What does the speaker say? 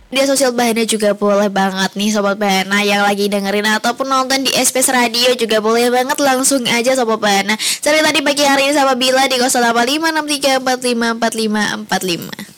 Media sosial Bahana juga boleh banget nih Sobat Bahana yang lagi dengerin ataupun nonton di SPS Radio juga boleh banget langsung aja Sobat Bahana. Cerita di pagi hari ini sama Bila di 085634545545.